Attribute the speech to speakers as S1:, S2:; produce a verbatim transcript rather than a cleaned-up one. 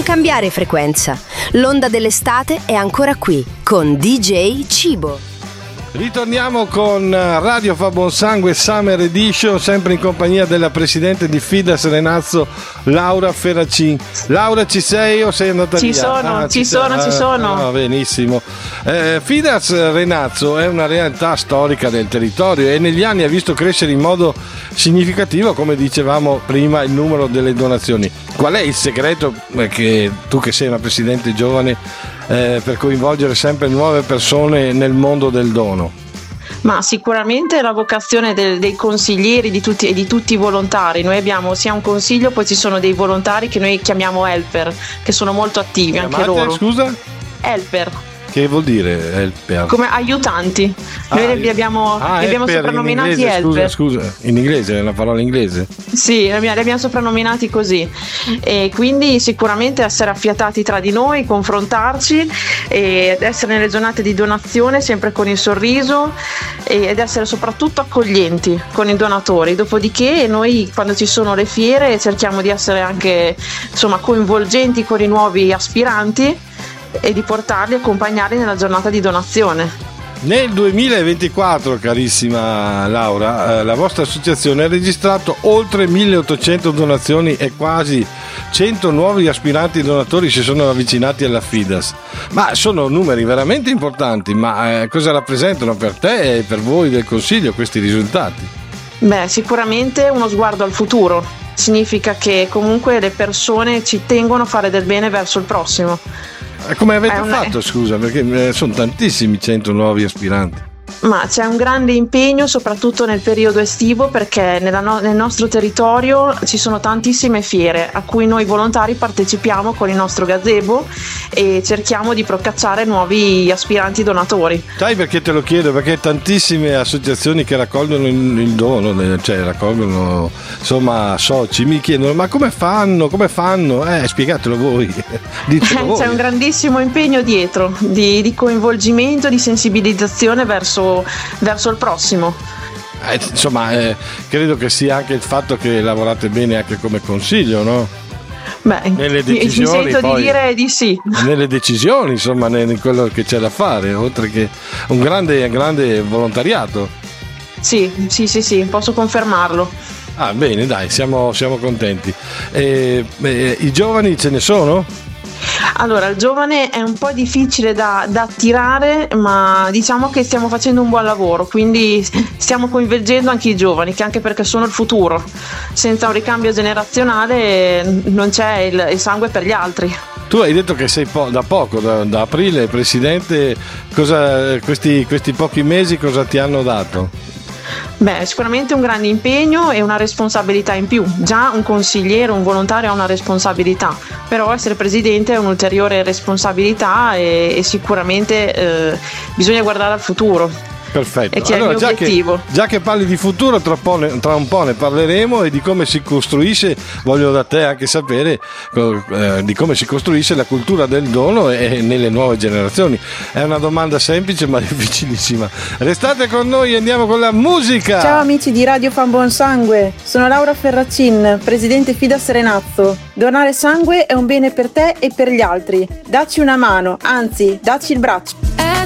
S1: Non cambiare frequenza. L'onda dell'estate è ancora qui con D J Cibo.
S2: Ritorniamo con Radio Fa Buon Sangue Summer Edition, sempre in compagnia della presidente di Fidas Renazzo, Laura Ferracin. Laura, ci sei o sei andata
S3: ci
S2: via?
S3: Sono,
S2: ah,
S3: ci, ci sono, ci sono.
S2: Ah, benissimo. Eh, Fidas Renazzo è una realtà storica del territorio e negli anni ha visto crescere in modo significativo, come dicevamo prima, il numero delle donazioni. Qual è il segreto che tu, che sei una presidente giovane, eh, per coinvolgere sempre nuove persone nel mondo del dono?
S3: Ma sicuramente la vocazione del, dei consiglieri di tutti, e di tutti i volontari. Noi abbiamo sia un consiglio, poi ci sono dei volontari che noi chiamiamo helper, che sono molto attivi. Chiamate, anche loro.
S2: Scusa?
S3: Helper.
S2: Che vuol dire helper?
S3: Come aiutanti.
S2: Ah,
S3: Noi li abbiamo,
S2: ah,
S3: li abbiamo soprannominati
S2: in inglese,
S3: helper.
S2: Scusa, scusa, in inglese è una parola inglese?
S3: Sì, li abbiamo soprannominati così. E quindi sicuramente essere affiatati tra di noi, confrontarci ed essere nelle giornate di donazione sempre con il sorriso ed essere soprattutto accoglienti con i donatori. Dopodiché noi, quando ci sono le fiere, cerchiamo di essere anche, insomma, coinvolgenti con i nuovi aspiranti e di portarli e accompagnarli nella giornata di donazione.
S2: Nel duemilaventiquattro, carissima Laura, eh, la vostra associazione ha registrato oltre milleottocento donazioni e quasi cento nuovi aspiranti donatori si sono avvicinati alla Fidas. Ma sono numeri veramente importanti, ma eh, cosa rappresentano per te e per voi del Consiglio questi risultati?
S3: Beh, sicuramente uno sguardo al futuro. Significa che comunque le persone ci tengono a fare del bene verso il prossimo.
S2: Come avete
S3: una...
S2: fatto, scusa, perché sono tantissimi cento nuovi aspiranti.
S3: Ma c'è un grande impegno soprattutto nel periodo estivo, perché nella no- nel nostro territorio ci sono tantissime fiere a cui noi volontari partecipiamo con il nostro gazebo e cerchiamo di procacciare nuovi aspiranti donatori.
S2: Sai perché te lo chiedo? Perché tantissime associazioni che raccolgono il dono, cioè raccolgono insomma soci, mi chiedono ma come fanno, come fanno? Eh, spiegatelo voi. Ditelo voi.
S3: C'è un grandissimo impegno dietro di, di coinvolgimento, di sensibilizzazione verso verso il prossimo.
S2: Eh, insomma, eh, credo che sia anche il fatto che lavorate bene anche come consiglio, no?
S3: Beh,
S2: nelle decisioni,
S3: mi sento
S2: poi,
S3: di dire di sì.
S2: Nelle decisioni, insomma, in quello che c'è da fare, oltre che un grande, grande volontariato.
S3: Sì, sì, sì, sì, posso confermarlo.
S2: Ah, bene, dai, siamo, siamo contenti. Eh, eh, I giovani ce ne sono?
S3: Allora, il giovane è un po' difficile da, da attirare, ma diciamo che stiamo facendo un buon lavoro, quindi stiamo coinvolgendo anche i giovani, che anche perché sono il futuro. Senza un ricambio generazionale non c'è il, il sangue per gli altri.
S2: Tu hai detto che sei po- da poco, da, da aprile, presidente. Cosa, questi, questi pochi mesi cosa ti hanno dato?
S3: Beh, sicuramente un grande impegno e una responsabilità in più. Già un consigliere, un volontario ha una responsabilità, però essere presidente è un'ulteriore responsabilità e, e sicuramente eh, bisogna guardare al futuro.
S2: Perfetto.
S3: E che
S2: allora,
S3: è il mio
S2: già
S3: obiettivo.
S2: Che, già che parli di futuro, tra, po ne, tra un po' ne parleremo e di come si costruisce, voglio da te anche sapere eh, di come si costruisce la cultura del dono e, e nelle nuove generazioni. È una domanda semplice ma difficilissima. Restate con noi e andiamo con la musica.
S4: Ciao amici di Radio Fa Buon Sangue, sono Laura Ferracin, presidente Fidas Renazzo. Donare sangue è un bene per te e per gli altri. Dacci una mano, anzi, dacci il braccio.